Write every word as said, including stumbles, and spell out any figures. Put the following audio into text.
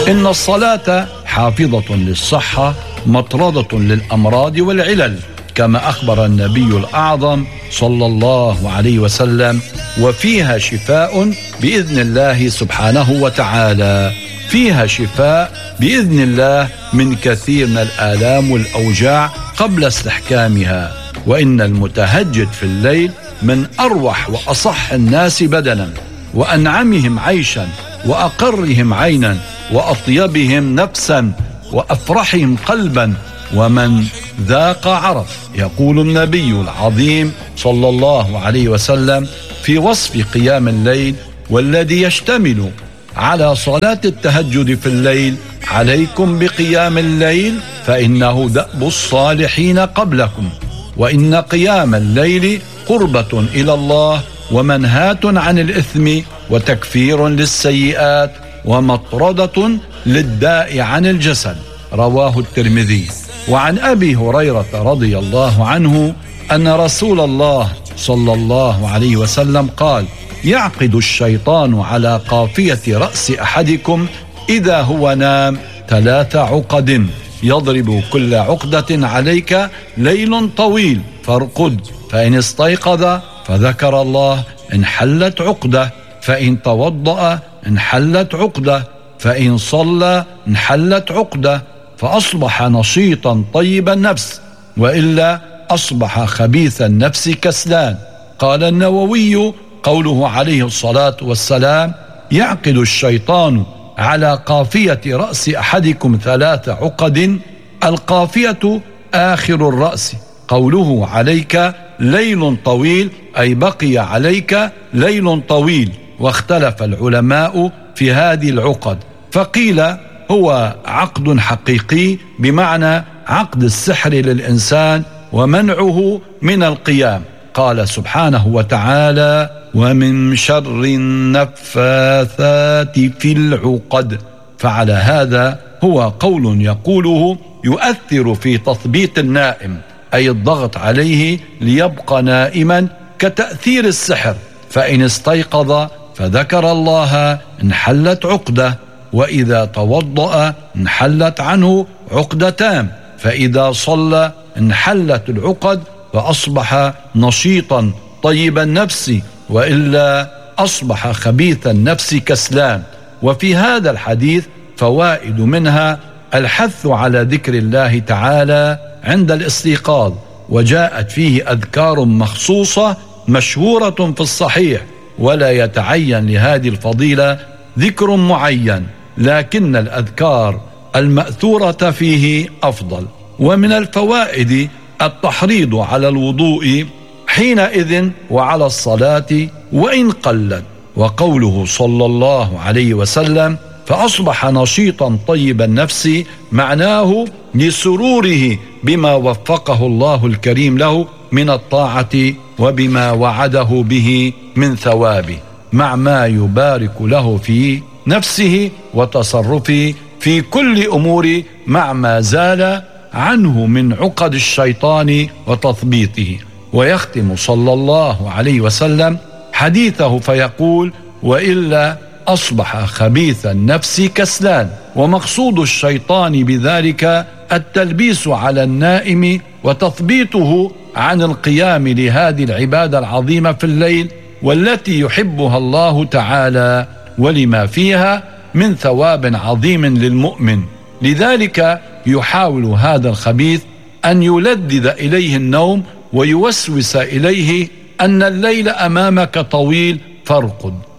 إن الصلاة حافظة للصحة مطردة للأمراض والعلل، كما أخبر النبي الأعظم صلى الله عليه وسلم: وفيها شفاء بإذن الله سبحانه وتعالى. فيها شفاء بإذن الله من كثير من الآلام والأوجاع قبل استحكامها. وإن المتهجد في الليل من أروح وأصح الناس بدنا، وأنعمهم عيشا، وأقرهم عينا، وأطيبهم نفسا، وأفرحهم قلبا، ومن ذاق عرف. يقول النبي العظيم صلى الله عليه وسلم في وصف قيام الليل: والذي يشتمل على صلاة التهجد في الليل: عليكم بقيام الليل فإنه دأب الصالحين قبلكم، وإن قيام الليل قربة إلى الله ومنهاة عن الإثم وتكفير للسيئات ومطردة للداء عن الجسد. رواه الترمذي. وعن أبي هريرة رضي الله عنه أن رسول الله صلى الله عليه وسلم قال: يعقد الشيطان على قافية رأس أحدكم إذا هو نام ثلاث عقد، يضرب كل عقدة عليك ليل طويل فارقد، فإن استيقظ فذكر الله انحلت عقدة، فإن توضأ انحلت عقدة، فإن صلى انحلت عقدة، فأصبح نشيطا طيب النفس، وإلا أصبح خبيث النفس كسلان. قال النووي: قوله عليه الصلاة والسلام: يعقد الشيطان على قافية رأس أحدكم ثلاث عقد، القافية آخر الرأس. قوله عليك ليل طويل أي بقي عليك ليل طويل. واختلف العلماء في هذه العقد، فقيل هو عقد حقيقي بمعنى عقد السحر للإنسان ومنعه من القيام. قال سبحانه وتعالى: ومن شر النفاثات في العقد. فعلى هذا هو قول يقوله يؤثر في تثبيت النائم، أي الضغط عليه ليبقى نائما كتأثير السحر، فإن استيقظ فذكر الله انحلت عقدة، وإذا توضأ انحلت عنه عقدتان، فإذا صلى انحلت العقد فأصبح نشيطا طيب النفس، وإلا أصبح خبيث النفس كسلان. وفي هذا الحديث فوائد، منها الحث على ذكر الله تعالى عند الاستيقاظ، وجاءت فيه أذكار مخصوصة مشهورة في الصحيح، ولا يتعين لهذه الفضيلة ذكر معين، لكن الأذكار المأثورة فيه أفضل. ومن الفوائد التحريض على الوضوء حينئذ وعلى الصلاة وإن قلت. وقوله صلى الله عليه وسلم: فأصبح نشيطا طيب النفس، معناه لسروره بما وفقه الله الكريم له من الطاعة وبما وعده به من ثوابه، مع ما يبارك له في نفسه وتصرفه في كل أمور، مع ما زال عنه من عقد الشيطان وتثبيطه. ويختم صلى الله عليه وسلم حديثه فيقول: وإلا أصبح خبيث النفس كسلان. ومقصود الشيطان بذلك التلبيس على النائم وتثبيته عن القيام لهذه العبادة العظيمة في الليل، والتي يحبها الله تعالى ولما فيها من ثواب عظيم للمؤمن. لذلك يحاول هذا الخبيث أن يلذذ إليه النوم ويوسوس إليه أن الليل أمامك طويل فارقد.